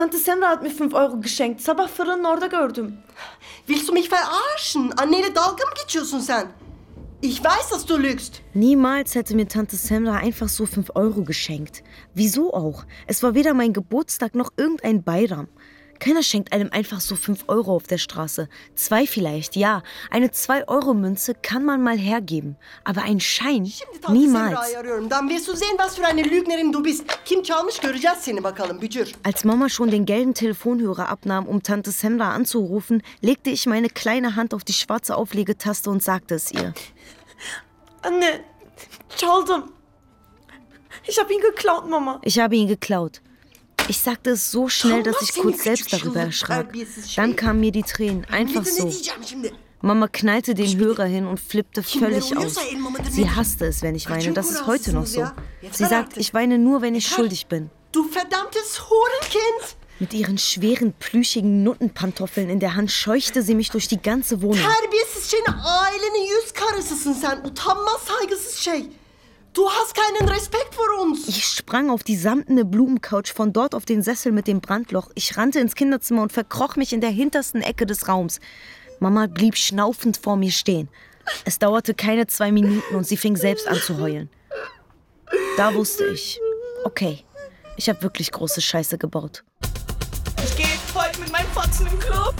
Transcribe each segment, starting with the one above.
Tante Semra hat mir 5 Euro geschenkt. Sabah fırının orada gördüm. Willst du mich verarschen? Anneyle dalga mı geçiyorsun sen? Ich weiß, dass du lügst. Niemals hätte mir Tante Semra einfach so 5 Euro geschenkt. Wieso auch? Es war weder mein Geburtstag noch irgendein Bayram. Keiner schenkt einem einfach so 5 Euro auf der Straße. 2 vielleicht, ja. Eine 2-Euro-Münze kann man mal hergeben. Aber ein Schein? Şimdi Tante Niemals. Semra'yı arıyorum. Dann wirst du sehen, was für eine Lügnerin du bist. Kim çalmış göreceğiz seni bakalım Bücür. Als Mama schon den gelben Telefonhörer abnahm, um Tante Semra anzurufen, legte ich meine kleine Hand auf die schwarze Auflegetaste und sagte es ihr. Anne, çaldım. Ich habe ihn geklaut, Mama. Ich habe ihn geklaut. Ich sagte es so schnell, dass ich kurz selbst darüber erschrak. Dann kamen mir die Tränen, einfach so. Mama knallte den Hörer hin und flippte völlig aus. Sie hasste es, wenn ich weine. Das ist heute noch so. Sie sagt, ich weine nur, wenn ich schuldig bin. Du verdammtes Hurenkind! Mit ihren schweren, plüschigen Nuttenpantoffeln in der Hand scheuchte sie mich durch die ganze Wohnung. Terbiyesiz şeyin ailenin yüz karısısın sen. Utanmaz saygısız şey. Du hast keinen Respekt vor uns. Ich sprang auf die samtene Blumencouch, von dort auf den Sessel mit dem Brandloch. Ich rannte ins Kinderzimmer und verkroch mich in der hintersten Ecke des Raums. Mama blieb schnaufend vor mir stehen. Es dauerte keine 2 Minuten und sie fing selbst an zu heulen. Da wusste ich, okay, ich habe wirklich große Scheiße gebaut. Ich gehe heute mit meinem Fotzen im Club.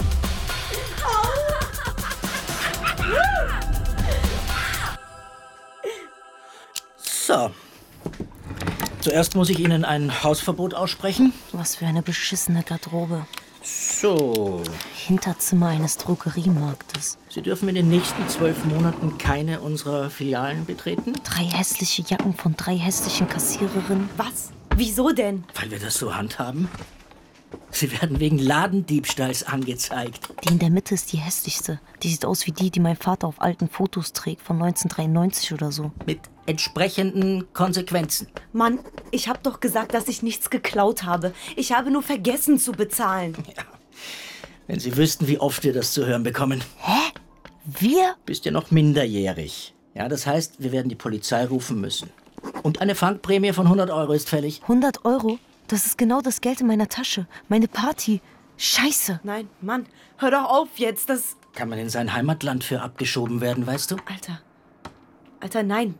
So. Zuerst muss ich Ihnen ein Hausverbot aussprechen. Was für eine beschissene Garderobe. So. Hinterzimmer eines Drogeriemarktes. Sie dürfen in den nächsten 12 Monaten keine unserer Filialen betreten. 3 hässliche Jacken von 3 hässlichen Kassiererinnen. Was? Wieso denn? Weil wir das so handhaben. Sie werden wegen Ladendiebstahls angezeigt. Die in der Mitte ist die hässlichste. Die sieht aus wie die mein Vater auf alten Fotos trägt, von 1993 oder so. Mit entsprechenden Konsequenzen. Mann, ich hab doch gesagt, dass ich nichts geklaut habe. Ich habe nur vergessen zu bezahlen. Ja. Wenn Sie wüssten, wie oft wir das zu hören bekommen. Hä? Wir? Bist ja noch minderjährig. Ja, das heißt, wir werden die Polizei rufen müssen. Und eine Fangprämie von 100 Euro ist fällig. 100 Euro? Das ist genau das Geld in meiner Tasche. Meine Party. Scheiße. Nein, Mann, hör doch auf jetzt. Das kann man in sein Heimatland für abgeschoben werden, weißt du? Alter, nein,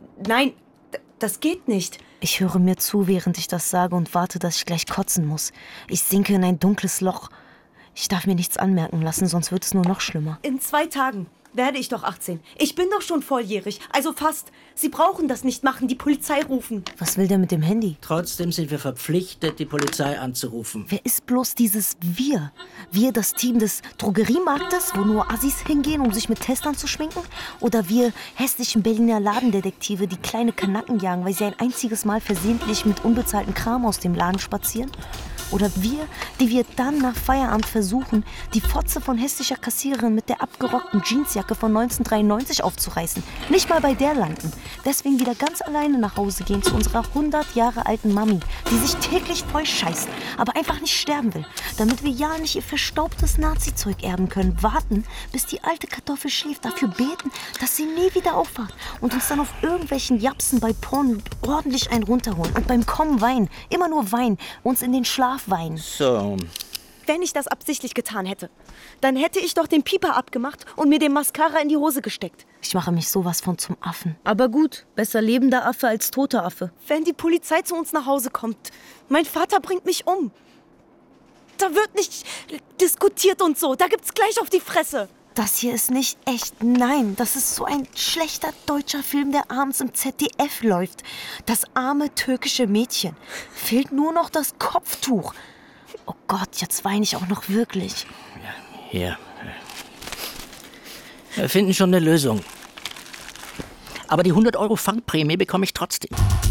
das geht nicht. Ich höre mir zu, während ich das sage und warte, dass ich gleich kotzen muss. Ich sinke in ein dunkles Loch. Ich darf mir nichts anmerken lassen, sonst wird es nur noch schlimmer. In 2 Tagen werde ich doch 18. Ich bin doch schon volljährig, also fast. Sie brauchen das nicht machen, die Polizei rufen. Was will der mit dem Handy? Trotzdem sind wir verpflichtet, die Polizei anzurufen. Wer ist bloß dieses Wir? Wir, das Team des Drogeriemarktes, wo nur Assis hingehen, um sich mit Testern zu schminken? Oder wir hässlichen Berliner Ladendetektive, die kleine Kanacken jagen, weil sie ein einziges Mal versehentlich mit unbezahltem Kram aus dem Laden spazieren? Oder wir, die wir dann nach Feierabend versuchen, die Fotze von hässlicher Kassiererin mit der abgerockten Jeansjacke von 1993 aufzureißen. Nicht mal bei der landen. Deswegen wieder ganz alleine nach Hause gehen zu unserer 100 Jahre alten Mami, die sich täglich voll scheißt, aber einfach nicht sterben will. Damit wir ja nicht ihr verstaubtes Nazi-Zeug erben können. Warten, bis die alte Kartoffel schläft, dafür beten, dass sie nie wieder aufwacht und uns dann auf irgendwelchen Japsen bei Porn ordentlich einen runterholen. Und beim Kommen weinen, immer nur weinen, uns in den Schlaf weinen. So. Wenn ich das absichtlich getan hätte, dann hätte ich doch den Pieper abgemacht und mir den Mascara in die Hose gesteckt. Ich mache mich sowas von zum Affen. Aber gut, besser lebender Affe als toter Affe. Wenn die Polizei zu uns nach Hause kommt, mein Vater bringt mich um. Da wird nicht diskutiert und so, da gibt's gleich auf die Fresse. Das hier ist nicht echt, nein, das ist so ein schlechter deutscher Film, der abends im ZDF läuft. Das arme türkische Mädchen. Fehlt nur noch das Kopftuch. Oh Gott, jetzt weine ich auch noch wirklich. Hier. Wir finden schon eine Lösung. Aber die 100 Euro Fangprämie bekomme ich trotzdem.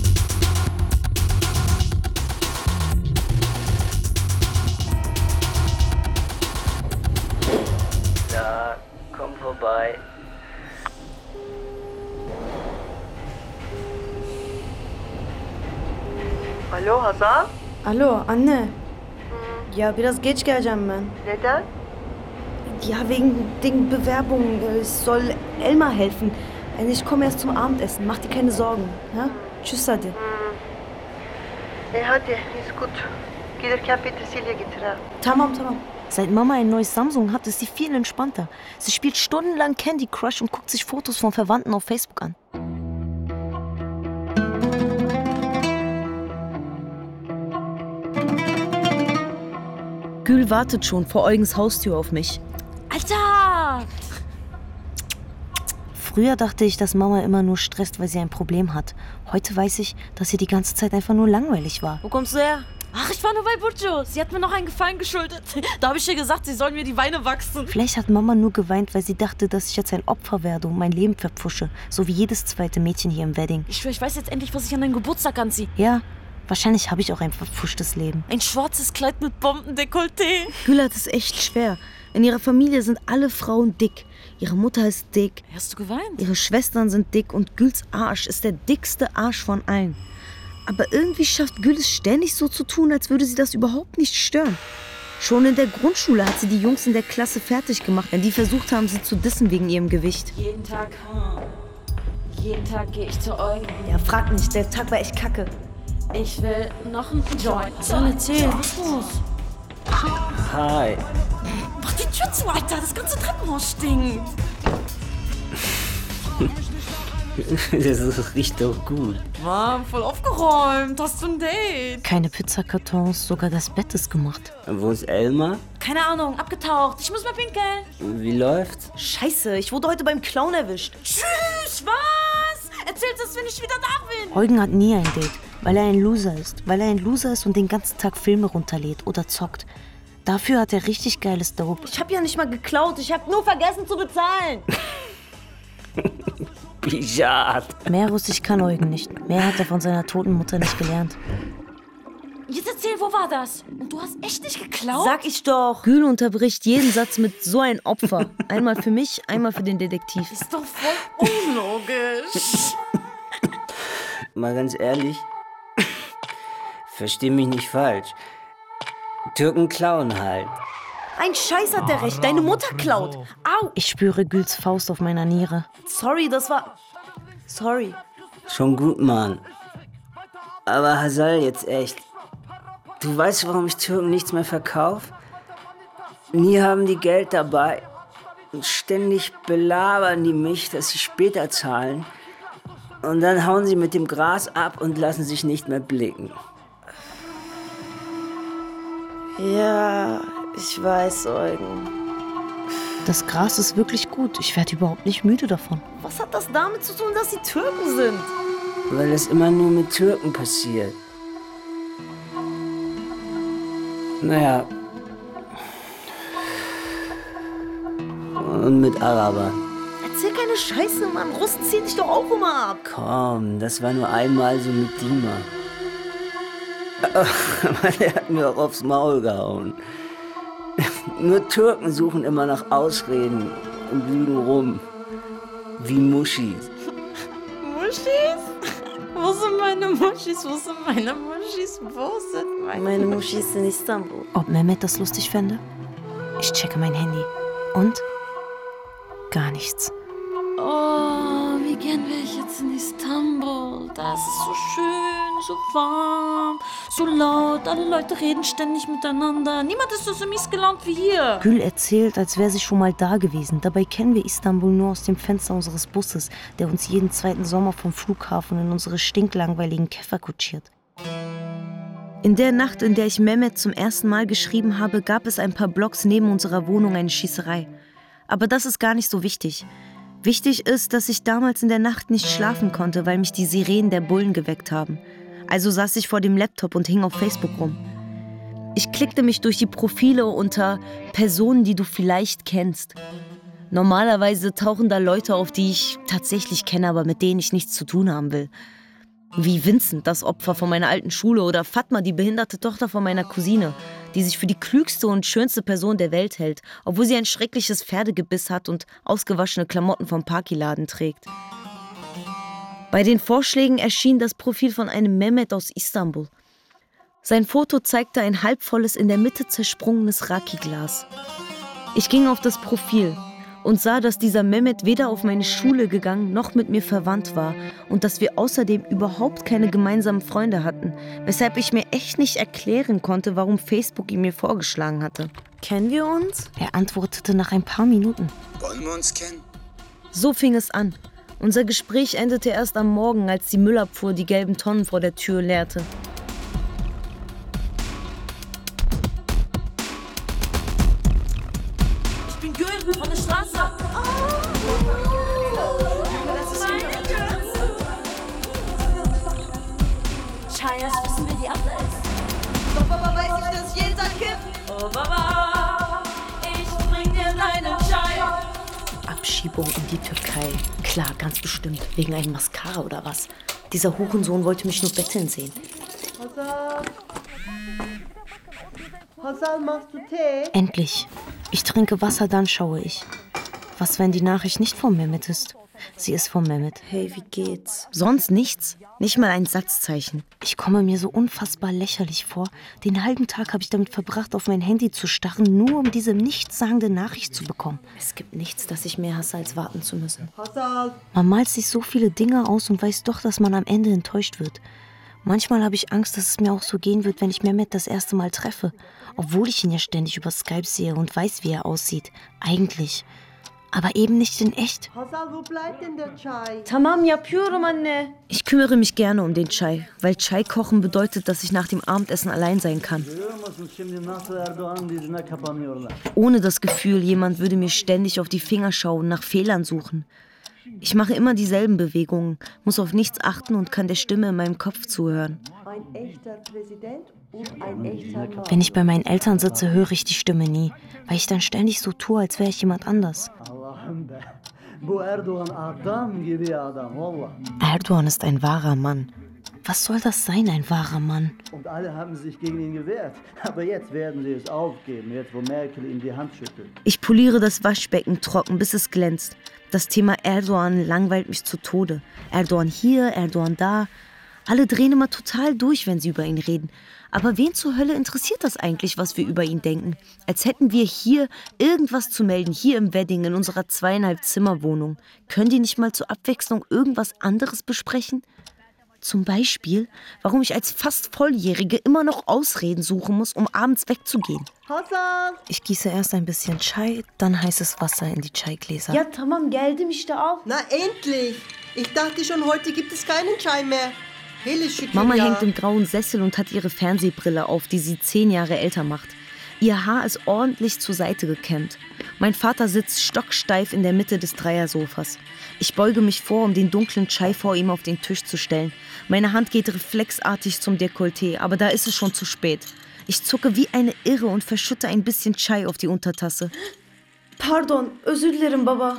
Ja, komm vorbei. Alo Hazal? Alo anne. Ya biraz geç geleceğim ben. Neden? Ja, wegen Bewerbung. Ich soll Elmar helfen. Ich komme erst zum Abendessen. Mach dir keine Sorgen. Ja? Tschüss hadi. Hadi, ist gut. Gelirken Petersilie getir ha. Tamam. Seit Mama ein neues Samsung hat, ist sie viel entspannter. Sie spielt stundenlang Candy Crush und guckt sich Fotos von Verwandten auf Facebook an. Gül wartet schon vor Eugens Haustür auf mich. Alter! Früher dachte ich, dass Mama immer nur stresst, weil sie ein Problem hat. Heute weiß ich, dass sie die ganze Zeit einfach nur langweilig war. Wo kommst du her? Ach, ich war nur bei Butcho. Sie hat mir noch einen Gefallen geschuldet. Da habe ich ihr gesagt, sie soll mir die Beine wachsen. Vielleicht hat Mama nur geweint, weil sie dachte, dass ich jetzt ein Opfer werde und mein Leben verpfusche. So wie jedes zweite Mädchen hier im Wedding. Ich schwör, ich weiß jetzt endlich, was ich an deinem Geburtstag anziehe. Ja, wahrscheinlich habe ich auch ein verpfuschtes Leben. Ein schwarzes Kleid mit Bombendekolleté. Gül hat es echt schwer. In ihrer Familie sind alle Frauen dick. Ihre Mutter ist dick. Hast du geweint? Ihre Schwestern sind dick und Güls Arsch ist der dickste Arsch von allen. Aber irgendwie schafft Gül es ständig so zu tun, als würde sie das überhaupt nicht stören. Schon in der Grundschule hat sie die Jungs in der Klasse fertig gemacht, wenn die versucht haben, sie zu dissen wegen ihrem Gewicht. Jeden Tag gehe ich zu Eugen. Ja, frag nicht, der Tag war echt kacke. Ich will noch einen Joint. Soll erzählen, was ist los? Hi. Mach die Tür zu, Alter, das ganze Treppenhaus stinkt. Das riecht doch gut. Mann, voll aufgeräumt. Hast du ein Date? Keine Pizzakartons, sogar das Bett ist gemacht. Wo ist Elmar? Keine Ahnung, abgetaucht. Ich muss mal pinkeln. Wie läuft's? Scheiße, ich wurde heute beim Clown erwischt. Tschüss, was? Erzählst es, wenn ich wieder da bin. Eugen hat nie ein Date, weil er ein Loser ist. Weil er ein Loser ist und den ganzen Tag Filme runterlädt oder zockt. Dafür hat er richtig geiles Dope. Ich hab ja nicht mal geklaut. Ich hab nur vergessen zu bezahlen. Bijat. Mehr Russisch kann Eugen nicht. Mehr hat er von seiner toten Mutter nicht gelernt. Jetzt erzähl, wo war das? Und du hast echt nicht geklaut? Sag ich doch. Gül unterbricht jeden Satz mit so ein Opfer. Einmal für mich, einmal für den Detektiv. Ist doch voll unlogisch. Mal ganz ehrlich, versteh mich nicht falsch. Türken klauen halt. Ein Scheiß hat der recht. Deine Mutter klaut. Au! Ich spüre Güls Faust auf meiner Niere. Sorry, das war... Sorry. Schon gut, Mann. Aber Hasal, jetzt echt. Du weißt, warum ich Türken nichts mehr verkaufe? Nie haben die Geld dabei. Und ständig belabern die mich, dass sie später zahlen. Und dann hauen sie mit dem Gras ab und lassen sich nicht mehr blicken. Ja, ich weiß, Eugen. Das Gras ist wirklich gut. Ich werde überhaupt nicht müde davon. Was hat das damit zu tun, dass sie Türken sind? Weil das immer nur mit Türken passiert. Naja. Und mit Arabern. Erzähl keine Scheiße, Mann. Russen ziehen dich doch auch immer ab. Komm, das war nur einmal so mit Dima. Aber der hat mir auch aufs Maul gehauen. Nur Türken suchen immer nach Ausreden und lügen rum. Wie Muschis. Muschis? Wo sind meine Muschis? Wo sind meine Muschis? Wo sind Meine Muschi ist in Istanbul. Ob Mehmet das lustig fände? Ich checke mein Handy. Und? Gar nichts. Oh, wie gern wäre ich jetzt in Istanbul. Da ist es so schön, so warm, so laut. Alle Leute reden ständig miteinander. Niemand ist so mies gelaunt wie hier. Gül erzählt, als wäre sie schon mal da gewesen. Dabei kennen wir Istanbul nur aus dem Fenster unseres Busses, der uns jeden zweiten Sommer vom Flughafen in unsere stinklangweiligen Käfer kutschiert. In der Nacht, in der ich Mehmet zum ersten Mal geschrieben habe, gab es ein paar Blocks neben unserer Wohnung eine Schießerei. Aber das ist gar nicht so wichtig. Wichtig ist, dass ich damals in der Nacht nicht schlafen konnte, weil mich die Sirenen der Bullen geweckt haben. Also saß ich vor dem Laptop und hing auf Facebook rum. Ich klickte mich durch die Profile unter Personen, die du vielleicht kennst. Normalerweise tauchen da Leute auf, die ich tatsächlich kenne, aber mit denen ich nichts zu tun haben will. Wie Vincent, das Opfer von meiner alten Schule, oder Fatma, die behinderte Tochter von meiner Cousine, die sich für die klügste und schönste Person der Welt hält, obwohl sie ein schreckliches Pferdegebiss hat und ausgewaschene Klamotten vom Parkiladen trägt. Bei den Vorschlägen erschien das Profil von einem Mehmet aus Istanbul. Sein Foto zeigte ein halbvolles, in der Mitte zersprungenes Raki-Glas. Ich ging auf das Profil und sah, dass dieser Mehmet weder auf meine Schule gegangen noch mit mir verwandt war und dass wir außerdem überhaupt keine gemeinsamen Freunde hatten, weshalb ich mir echt nicht erklären konnte, warum Facebook ihn mir vorgeschlagen hatte. Kennen wir uns? Er antwortete nach ein paar Minuten. Wollen wir uns kennen? So fing es an. Unser Gespräch endete erst am Morgen, als die Müllabfuhr die gelben Tonnen vor der Tür leerte. Ich bin Gül von der Straße. Chayas, wissen wir die Abwehr ist? Doch Papa weiß ich, dass ich jeden Tag kiff. Oh Baba, ich bring dir deinen Chai. Abschiebung in die Türkei. Klar, ganz bestimmt. Wegen einem Mascara oder was. Dieser Hurensohn wollte mich nur betteln sehen. Hazal. Hazal, machst du Tee? Endlich. Ich trinke Wasser, dann schaue ich. Was, wenn die Nachricht nicht von Mehmet ist? Sie ist von Mehmet. Hey, wie geht's? Sonst nichts. Nicht mal ein Satzzeichen. Ich komme mir so unfassbar lächerlich vor. Den halben Tag habe ich damit verbracht, auf mein Handy zu starren, nur um diese nichtssagende Nachricht zu bekommen. Es gibt nichts, das ich mehr hasse, als warten zu müssen. Hazal. Man malt sich so viele Dinge aus und weiß doch, dass man am Ende enttäuscht wird. Manchmal habe ich Angst, dass es mir auch so gehen wird, wenn ich Mehmet das erste Mal treffe. Obwohl ich ihn ja ständig über Skype sehe und weiß, wie er aussieht. Eigentlich. Aber eben nicht in echt. Hazal, wo bleibt denn der Chai? Tamam yapıyorum anne. Ich kümmere mich gerne um den Chai, weil Chai kochen bedeutet, dass ich nach dem Abendessen allein sein kann. Ohne das Gefühl, jemand würde mir ständig auf die Finger schauen, nach Fehlern suchen. Ich mache immer dieselben Bewegungen, muss auf nichts achten und kann der Stimme in meinem Kopf zuhören. Ein echter Präsident und ein echter Mann. Wenn ich bei meinen Eltern sitze, höre ich die Stimme nie, weil ich dann ständig so tue, als wäre ich jemand anders. Erdogan ist ein wahrer Mann. Was soll das sein, ein wahrer Mann? Und alle haben sich gegen ihn gewehrt. Aber jetzt werden sie es aufgeben, jetzt wo Merkel ihm die Hand schüttelt. Ich poliere das Waschbecken trocken, bis es glänzt. Das Thema Erdogan langweilt mich zu Tode. Erdogan hier, Erdogan da. Alle drehen immer total durch, wenn sie über ihn reden. Aber wen zur Hölle interessiert das eigentlich, was wir über ihn denken? Als hätten wir hier irgendwas zu melden, hier im Wedding, in unserer 2,5-Zimmer-Wohnung. Können die nicht mal zur Abwechslung irgendwas anderes besprechen? Zum Beispiel, warum ich als fast Volljährige immer noch Ausreden suchen muss, um abends wegzugehen. Hazal. Ich gieße erst ein bisschen Chai, dann heißes Wasser in die Chaigläser. Ya tamam geldim işte al. Na endlich. Ich dachte schon, heute gibt es keinen Chai mehr. Hele şükür Mama ya. hängt im grauen Sessel und hat ihre Fernsehbrille auf, die sie 10 Jahre älter macht. Ihr Haar ist ordentlich zur Seite gekämmt. Mein Vater sitzt stocksteif in der Mitte des Dreiersofas. Ich beuge mich vor, um den dunklen Chai vor ihm auf den Tisch zu stellen. Meine Hand geht reflexartig zum Dekolleté, aber da ist es schon zu spät. Ich zucke wie eine Irre und verschütte ein bisschen Chai auf die Untertasse. Pardon, özür dilerim baba.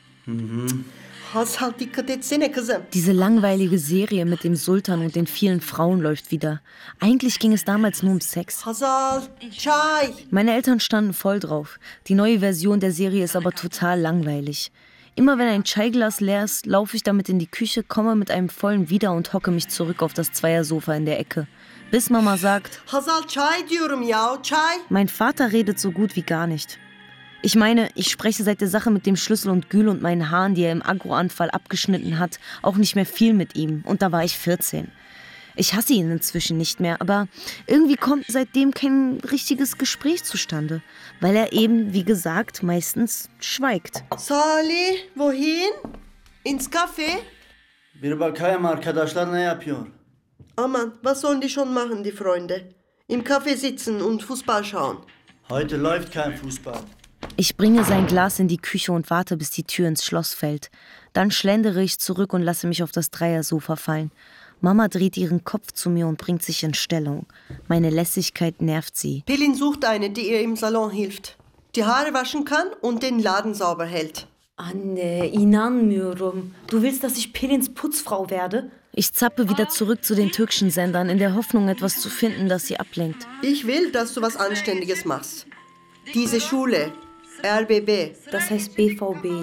Hazal, dikkat etsene kızım. Diese langweilige Serie mit dem Sultan und den vielen Frauen läuft wieder. Eigentlich ging es damals nur um Sex. Hazal, Chai. Meine Eltern standen voll drauf. Die neue Version der Serie ist aber total langweilig. Immer wenn ein Chaiglas leer ist, laufe ich damit in die Küche, komme mit einem vollen wieder und hocke mich zurück auf das Zweiersofa in der Ecke. Bis Mama sagt, Hazal, Chai diyorum ya, Chai. mein Vater redet so gut wie gar nicht. Ich meine, ich spreche seit der Sache mit dem Schlüssel und Gül und meinen Haaren, die er im Agroanfall abgeschnitten hat, auch nicht mehr viel mit ihm. Und da war ich 14. Ich hasse ihn inzwischen nicht mehr, aber irgendwie kommt seitdem kein richtiges Gespräch zustande, weil er eben, wie gesagt, meistens schweigt. Salih, wohin? Ins Café? Bir bakayım arkadaşlar ne yapıyor? Aman, was sollen die schon machen, die Freunde? Im Café sitzen und Fußball schauen. Heute läuft kein Fußball. Ich bringe sein Glas in die Küche und warte, bis die Tür ins Schloss fällt. Dann schlendere ich zurück und lasse mich auf das Dreiersofa fallen. Mama dreht ihren Kopf zu mir und bringt sich in Stellung. Meine Lässigkeit nervt sie. Pelin sucht eine, die ihr im Salon hilft. Die Haare waschen kann und den Laden sauber hält. Anne, inanmıyorum. Du willst, dass ich Pelins Putzfrau werde? Ich zappe wieder zurück zu den türkischen Sendern, in der Hoffnung, etwas zu finden, das sie ablenkt. Ich will, dass du was Anständiges machst. Diese Schule, RBB, Das heißt BVB.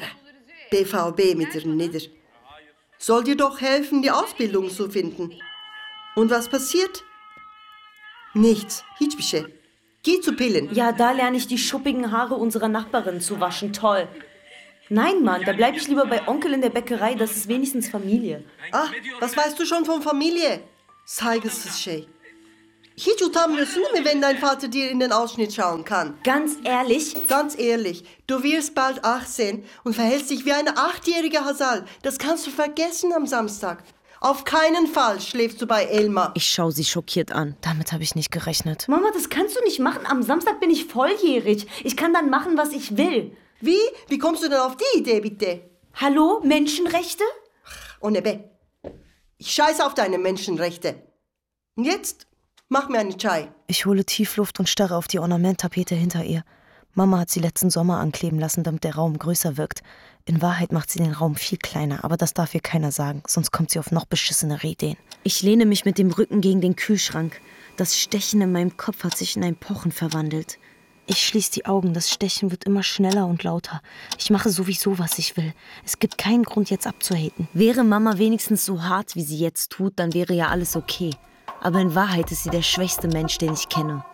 BVB midir nedir? Soll dir doch helfen, die Ausbildung zu finden. Und was passiert? Nichts, hiçbir şey. geh zu Pillen. Ja, da lerne ich die schuppigen Haare unserer Nachbarin zu waschen. Toll. Nein, Mann, da bleibe ich lieber bei Onkel in der Bäckerei. Das ist wenigstens Familie. Ah, was weißt du schon von Familie? Saygısız şey. Hiç utanmıyorsun değil mi, wenn dein Vater dir in den Ausschnitt schauen kann? Ganz ehrlich? Ganz ehrlich, du wirst bald 18 und verhältst dich wie eine 8-jährige Hasal. Das kannst du vergessen am Samstag. Auf keinen Fall schläfst du bei Elmar. Ich schaue sie schockiert an. Damit habe ich nicht gerechnet. Mama, das kannst du nicht machen. Am Samstag bin ich volljährig. Ich kann dann machen, was ich will. Wie? Wie kommst du denn auf die Idee, bitte? Hallo, Menschenrechte? Ohne be. Ich scheiße auf deine Menschenrechte. Und jetzt mach mir einen Chai. Ich hole Tiefluft und starre auf die Ornamenttapete hinter ihr. Mama hat sie letzten Sommer ankleben lassen, damit der Raum größer wirkt. In Wahrheit macht sie den Raum viel kleiner, aber das darf ihr keiner sagen, sonst kommt sie auf noch beschissenere Ideen. Ich lehne mich mit dem Rücken gegen den Kühlschrank. Das Stechen in meinem Kopf hat sich in ein Pochen verwandelt. Ich schließe die Augen, das Stechen wird immer schneller und lauter. Ich mache sowieso, was ich will. Es gibt keinen Grund, jetzt abzuhaten. Wäre Mama wenigstens so hart, wie sie jetzt tut, dann wäre ja alles okay. Aber in Wahrheit ist sie der schwächste Mensch, den ich kenne.